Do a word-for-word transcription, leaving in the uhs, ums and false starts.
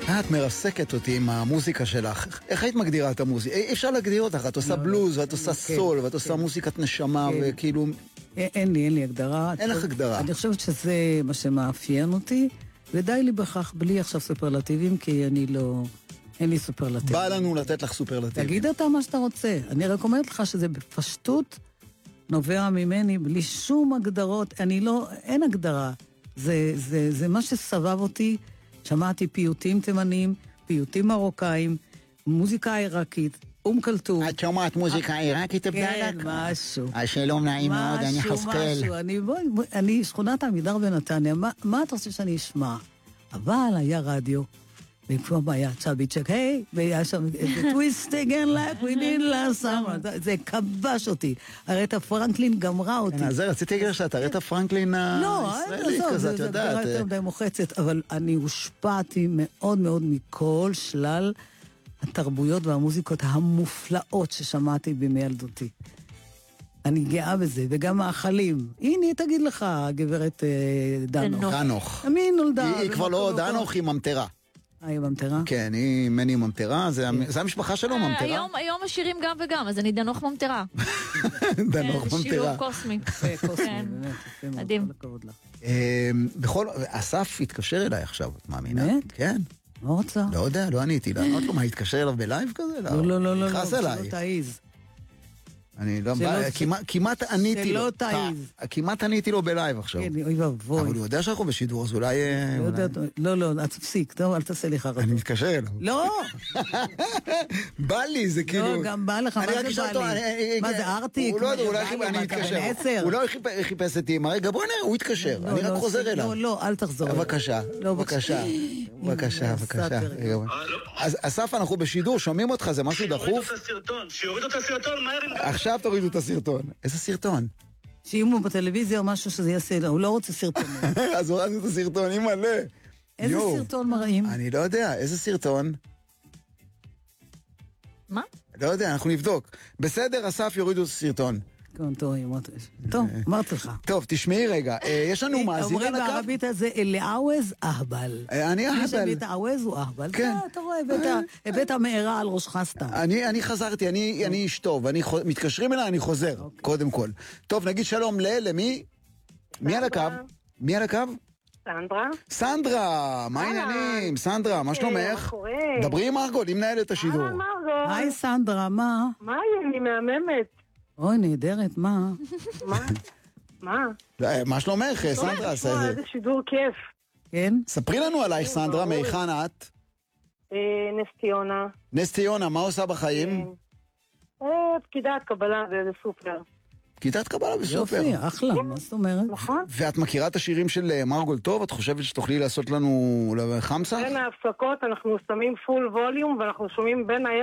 את מרסקת אותי עם המוזיקה שלך. איך היית מגדירה את המוזיקה? אי אפשר להגדיר אותך, את עושה בלוז, ואת עושה סול, ואת עושה מוזיקת נשמה, וכאילו... אין לי, אין לי הגדרה. אין לך הגדרה. אני חושבת שזה מה שמאפיין אותי, ודי לי בכך, בלי עכשיו סופרלטיבים, כי אני לא... אין לי סופרלטיבים. בא לנו לתת לך סופרלטיבים. תגיד אתה מה שאתה רוצה. אני רק אומרת לך שזה בפשטות נובע ממני, בלי שום הגדרות. אני לא... אין הגדרה. זה, זה, זה מה שסבב אותי. שמעתי פיוטים תימנים, פיוטים מרוקאים, מוזיקה עיראקית, אום כלתום. את שומעת מוזיקה עיראקית בדלק? כן, משהו. השלום נעים מאוד, אני חסקל. משהו, אני, בואי, בואי, אני שכונת עמידר בנתניה, מה, מה אתה רוצה שאני אשמע? אבל היה רדיו, וכמו היה צ'אביצ'ק, היי, והיה שם, the twisting and like we did last summer, זה כבש אותי. ארתה פרנקלין גמרה אותי. אז זה, רציתי להגיד שאתה ארתה פרנקלין הישראלית כזאת, את יודעת. לא, זה יותר די מוחצת, אבל אני הושפעתי מאוד מאוד מכל שלל התרבויות והמוזיקות המופלאות ששמעתי בימי ילדותי. אני גאה בזה, וגם מאכלים. הנה, תגיד לך, גברת דנוך. דנוך. מי נולדה? היא כבר לא דנוך, היא ממטרה. אה, היא ממטרה? כן, היא מני ממטרה, זה המשפחה שלו ממטרה. היום השירים גם וגם, אז אני דנוך ממטרה. דנוך ממטרה. שילוב קוסמי. קוסמי, באמת. מדהים. בכל, אסף התקשר אליי עכשיו, את מאמינה? באמת? כן. לא רוצה. לא יודע, לא עניתי לה. עוד לא, מה, התקשר אליו בלייב כזה? לא, לא, לא, לא, נכנס אליי. שלא תעיז. אני לא, כמעט עניתי לו. שלא תעיז. כמעט עניתי לו בלייב עכשיו. כן, אוי ואבוי. אבל הוא יודע שאנחנו בשידור, אז אולי... לא, לא, אל תפסיק, טוב, אל תעשה לי חרדות. אני מתקשר אליו. לא! בא לי, זה כאילו... לא, גם בא לך, מה זה בא לי? מה זה, ארטיק? הוא לא יודע, אולי אני מתקשר. הוא לא חיפש אותי, מה רגע, בוא נראה, הוא התקשר, אני רק חוזר אליו. לא, לא, אל תחזור. בבקשה, בבקשה, בבקשה, בבקשה. אז אסף, אנחנו בשידור, שומעים אותך, זה משהו דחוף? שיורידו את הסרטון, מהר עם... עכשיו תורידו את הסרטון. איזה סרטון? שאם הוא בטלוויזיה או משהו שזה יעשה, הוא לא רוצה סרטון. אז הורדנו את הסרטון, היא מלא. איזה סרטון מראים? אני לא יודע, איזה סרטון? מה? לא יודע, אנחנו נבדוק. בסדר, אסף, יורידו את הסרטון. כן, טוב, אמרתי לך. טוב, תשמעי רגע, יש לנו מאזין על הקו? אומרים בערבית הזה, אל-עווז אהבל. אני אהבל. מי שבית העווז הוא אהבל. כן. אתה רואה, הבאת המארה על ראשך סתם. אני חזרתי, אני איש טוב, מתקשרים אליי, אני חוזר, קודם כל. טוב, נגיד שלום למי? מי על הקו? מי על הקו? סנדרה. סנדרה, מה העניינים? סנדרה, מה שלומך? מה קורה? דברי עם מרגול, היא מנהלת את השידור. אה, מרגול. היי סנדרה, מה? מה היא? אני מהממת. אוי, נהדרת, מה? מה? מה? מה שלומך, סנדרה? איזה שידור כיף. כן? ספרי לנו עלייך, סנדרה, מהיכן את? נס ציונה. נס ציונה, מה עושה בחיים? פקידת קבלה באיזה סופר. פקידת קבלה בסופר. יופי, אחלה, מה זאת אומרת? נכון. ואת מכירה את השירים של מרגול טוב? את חושבת שתוכלי לעשות לנו חמסה? בין ההפסקות אנחנו שמים פול ווליום ואנחנו שומעים בין ה...